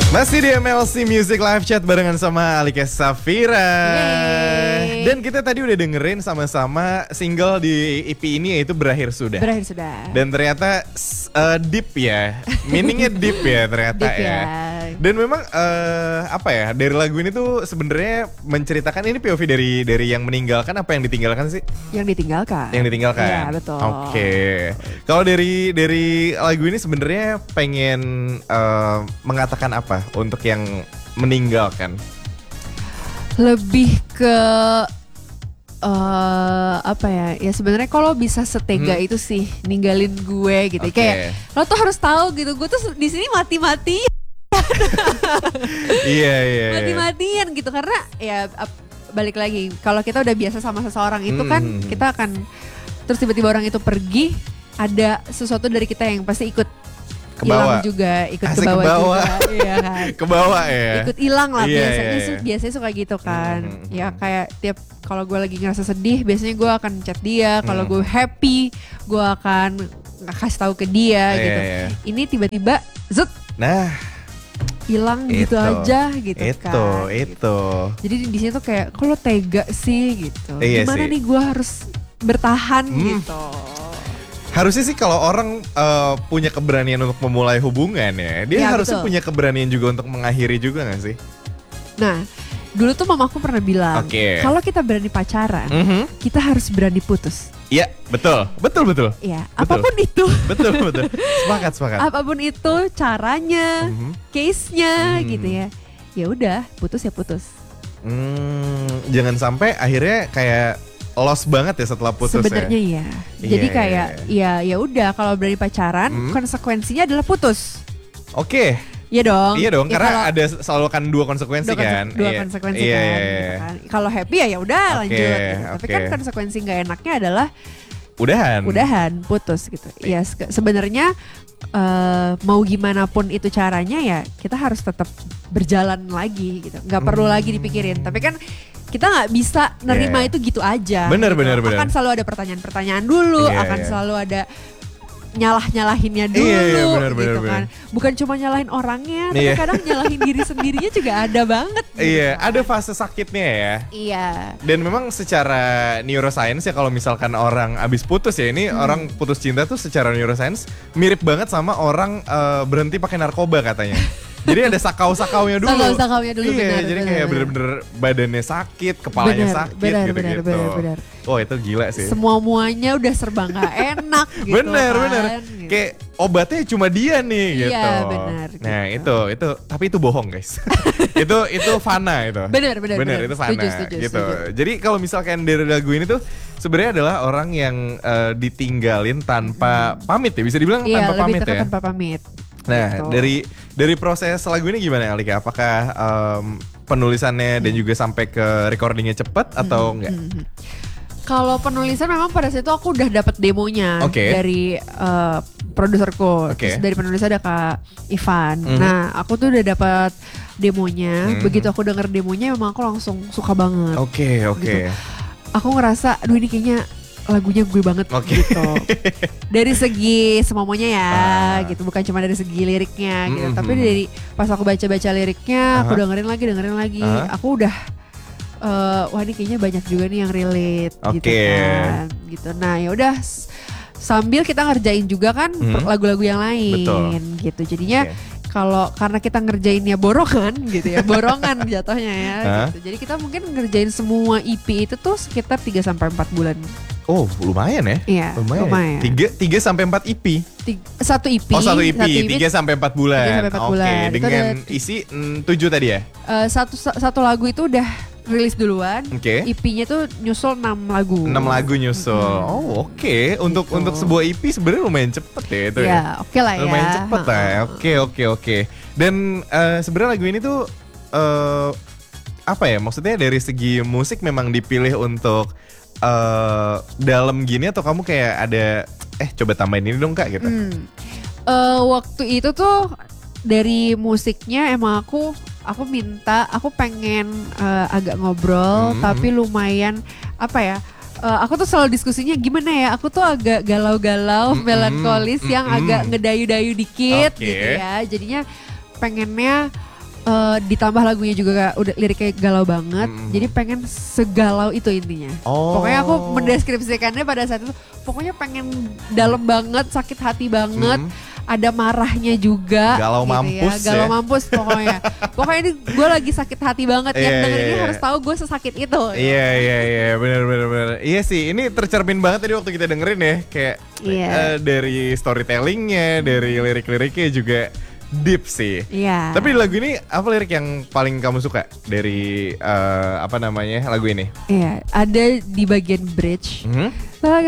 Masih di MLC Music Live Chat barengan sama Alika Safira. Yeay. Dan kita tadi udah dengerin sama-sama single di EP ini, yaitu Berakhir Sudah. Berakhir Sudah. Dan ternyata deep ya, meaningnya deep ya ternyata Deep ya. Dan memang apa ya, dari lagu ini tuh sebenarnya menceritakan ini POV dari yang meninggalkan apa yang ditinggalkan sih? Yang ditinggalkan. Yang ditinggalkan. Iya, betul. Oke. Kalau dari lagu ini sebenarnya pengen mengatakan apa untuk yang meninggalkan? Lebih ke apa ya? Ya sebenarnya kalau bisa setega itu sih ninggalin gue gitu. Oke. Kayak lo tuh harus tahu gitu. Gue tuh di sini mati-mati. Iya. Mati-matian gitu karena ya balik lagi kalau kita udah biasa sama seseorang itu kan kita akan terus tiba-tiba orang itu pergi, ada sesuatu dari kita yang pasti ikut hilang juga, ikut ke bawah juga, iya kan. Ke bawah ya. Ikut hilang lah biasanya. Iya. Biasanya suka gitu kan. Ya kayak tiap kalau gue lagi ngerasa sedih, biasanya gue akan chat dia. Kalau gue happy, gue akan kasih tahu ke dia gitu. Iya. Ini tiba-tiba zut. Nah, hilang gitu aja gitu kan. Itu. Jadi di sini tuh kayak kalau tega sih gitu. Iya Gimana sih. nih gue harus bertahan gitu. Harusnya sih kalau orang punya keberanian untuk memulai hubungan ya, dia Ya, harusnya betul. punya keberanian juga untuk mengakhiri juga gak sih? Nah, dulu tuh mamaku pernah bilang, Oke. kalau kita berani pacaran, kita harus berani putus. Iya, betul. Ya, Betul. apapun itu. Betul. Sepakat. Apapun itu caranya, case-nya gitu ya. Ya udah, putus ya putus. Jangan sampai akhirnya kayak lost banget ya setelah putus Sebenarnya ya. ya. Jadi Iya, kayak ya udah kalau berani pacaran, konsekuensinya adalah putus. Oke. Iya dong. Iya dong, Ya, karena kalau- ada selalu kan dua konsekuensi kan. dua Iya. konsekuensi Iya, kan, iya, gitu iya. kan. Kalau happy ya udah Oke, lanjut gitu. Tapi oke. kan konsekuensi nggak enaknya adalah Udahan. putus gitu. Ya sebenarnya mau gimana pun itu caranya ya kita harus tetap berjalan lagi gitu. Nggak perlu lagi dipikirin. Tapi kan kita nggak bisa nerima Iya. itu gitu aja. Bener, gitu. bener. Akan selalu ada pertanyaan-pertanyaan dulu. Iya, akan iya. selalu ada nyalah-nyalahinnya dulu Iya, bener, gitu bener. kan. Bukan cuma nyalahin orangnya, tapi Iya. kadang nyalahin diri sendirinya juga ada banget. Gitu Iya, kan. ada fase sakitnya ya. Iya. Dan memang secara neuroscience ya, kalau misalkan orang abis putus ya, ini orang putus cinta tuh secara neuroscience mirip banget sama orang berhenti pakai narkoba katanya. Jadi ada sakau-sakaunya dulu. Sakau-sakaunya dulu, Iya, benar, jadi benar. kayak bener-bener badannya sakit, kepalanya sakit gitu-gitu. Benar. Oh, itu gila sih. Semuanya udah serba nggak enak gitu. bener. kan, gitu. Kayak obatnya cuma dia nih gitu. Iya, benar, Nah, gitu. itu tapi itu bohong, guys. itu fana itu. Benar. Itu fana Setuju. gitu. Jadi kalau misalkan dari lagu ini tuh sebenarnya adalah orang yang ditinggalin tanpa pamit ya, bisa dibilang Iya, tanpa pamit lebih ya. tanpa pamit. Nah, Gitu. dari proses lagu ini gimana Alika? Apakah penulisannya dan juga sampai ke recordingnya cepat atau enggak? Kalau penulisan memang pada saat itu aku udah dapat demonya Oke. dari produserku. Oke. Terus dari penulis ada Kak Ivan. Nah, aku tuh udah dapat demonya. Begitu aku denger demonya memang aku langsung suka banget. Oke. Gitu. Aku ngerasa aduh ini kayaknya lagunya gue banget Oke. gitu. Dari segi semuanya ya gitu, bukan cuma dari segi liriknya gitu. Tapi dari pas aku baca-baca liriknya, aku dengerin lagi. Aku udah wah ini kayaknya banyak juga nih yang relate gitu Oke. kan. Gitu. Nah, ya udah sambil kita ngerjain juga kan lagu-lagu yang lain gitu. Jadinya karena kita ngerjainnya borongan gitu ya, borongan jatuhnya ya gitu. Jadi kita mungkin ngerjain semua EP itu tuh sekitar 3 sampai 4 bulan. Oh, lumayan ya? Iya, lumayan. 3 sampai 4 EP. Satu EP. Oh, satu EP, 3 sampai 4 bulan. 3 sampai 4 bulan. Oke, Itu dengan ada isi 7 tadi ya? Satu lagu itu udah rilis duluan. Oke. EP-nya tuh nyusul 6 lagu. 6 lagu nyusul. Oh, oke. Untuk sebuah EP sebenarnya lumayan cepet ya itu ya. Ya, oke lah ya. Lumayan cepet lah ya. Oke. Dan sebenarnya lagu ini tuh apa ya? Maksudnya dari segi musik memang dipilih untuk dalam gini atau kamu kayak ada coba tambahin ini dong Kak gitu. Waktu itu tuh dari musiknya emang aku pengen agak ngobrol tapi lumayan apa ya, aku tuh selalu diskusinya gimana ya, aku tuh agak galau-galau melankolis yang agak ngedayu-dayu dikit Oke. gitu ya, jadinya pengennya Ditambah lagunya juga udah liriknya galau banget, jadi pengen segalau itu intinya. Pokoknya aku mendeskripsikannya pada saat itu, pokoknya pengen dalam banget, sakit hati banget, ada marahnya juga, galau gitu mampus ya. Galau mampus pokoknya. Pokoknya ini gue lagi sakit hati banget, yang denger ini harus tahu gue sesakit itu. Iya, benar. Iya sih, ini tercermin banget tadi waktu kita dengerin ya, kayak dari storytellingnya, dari lirik-liriknya juga deep sih. Iya. Tapi di lagu ini apa lirik yang paling kamu suka dari lagu ini? Iya, ada di bagian bridge.